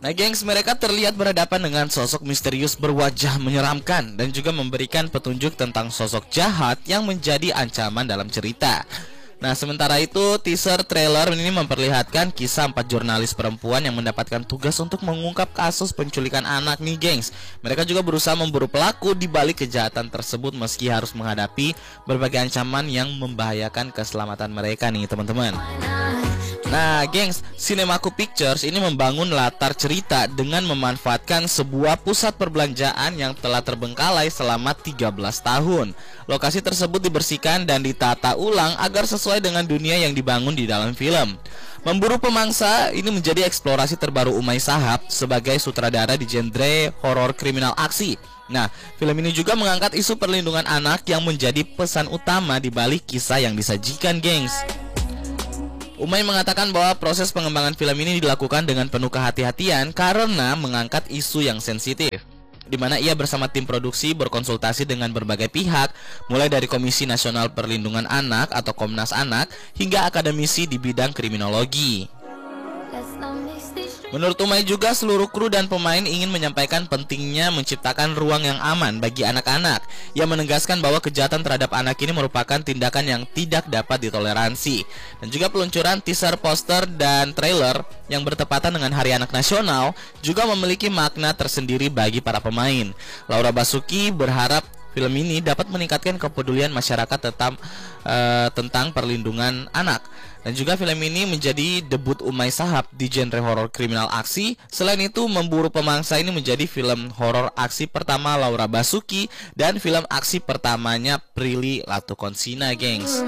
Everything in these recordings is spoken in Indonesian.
Nah gengs, mereka terlihat berhadapan dengan sosok misterius berwajah menyeramkan dan juga memberikan petunjuk tentang sosok jahat yang menjadi ancaman dalam cerita. Nah sementara itu teaser trailer ini memperlihatkan kisah 4 jurnalis perempuan yang mendapatkan tugas untuk mengungkap kasus penculikan anak nih gengs. Mereka juga berusaha memburu pelaku di balik kejahatan tersebut meski harus menghadapi berbagai ancaman yang membahayakan keselamatan mereka nih teman-teman. Nah gengs, Cinemaku Pictures ini membangun latar cerita dengan memanfaatkan sebuah pusat perbelanjaan yang telah terbengkalai selama 13 tahun. Lokasi tersebut dibersihkan dan ditata ulang agar sesuai dengan dunia yang dibangun di dalam film. Memburu Pemangsa ini menjadi eksplorasi terbaru Umay Shahab sebagai sutradara di genre horor kriminal aksi. Nah, film ini juga mengangkat isu perlindungan anak yang menjadi pesan utama di balik kisah yang disajikan gengs. Umay mengatakan bahwa proses pengembangan film ini dilakukan dengan penuh kehati-hatian karena mengangkat isu yang sensitif, di mana ia bersama tim produksi berkonsultasi dengan berbagai pihak, mulai dari Komisi Nasional Perlindungan Anak atau Komnas Anak hingga akademisi di bidang kriminologi. Menurut Umay juga seluruh kru dan pemain ingin menyampaikan pentingnya menciptakan ruang yang aman bagi anak-anak. Ia menegaskan bahwa kejahatan terhadap anak ini merupakan tindakan yang tidak dapat ditoleransi. Dan juga peluncuran teaser, poster, dan trailer yang bertepatan dengan Hari Anak Nasional juga memiliki makna tersendiri bagi para pemain. Laura Basuki berharap film ini dapat meningkatkan kepedulian masyarakat tentang perlindungan anak. Dan juga film ini menjadi debut Umay Shahab di genre horor kriminal aksi. Selain itu, Memburu Pemangsa ini menjadi film horor aksi pertama Laura Basuki dan film aksi pertamanya Prilly Latukonsina, gengs.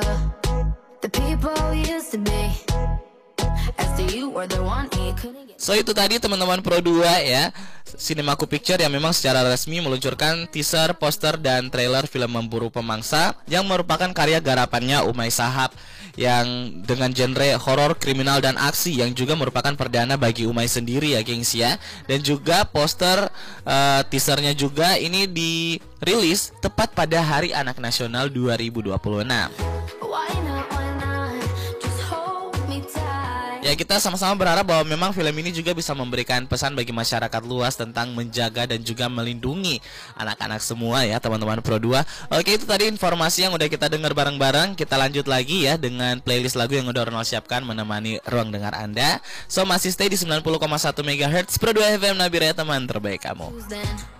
So itu tadi teman-teman Pro 2 ya, Cinemaku Picture yang memang secara resmi meluncurkan teaser, poster, dan trailer film Memburu Pemangsa yang merupakan karya garapannya Umay Shahab yang dengan genre horor kriminal dan aksi yang juga merupakan perdana bagi Umay sendiri ya gengs ya. Dan juga poster teasernya juga ini dirilis tepat pada Hari Anak Nasional 2026. Ya kita sama-sama berharap bahwa memang film ini juga bisa memberikan pesan bagi masyarakat luas tentang menjaga dan juga melindungi anak-anak semua ya teman-teman Pro 2. Oke, itu tadi informasi yang udah kita dengar bareng-bareng. Kita lanjut lagi ya dengan playlist lagu yang udah Ronald siapkan menemani ruang dengar Anda. So masih stay di 90,1 MHz Pro 2 FM Nabira, teman terbaik kamu.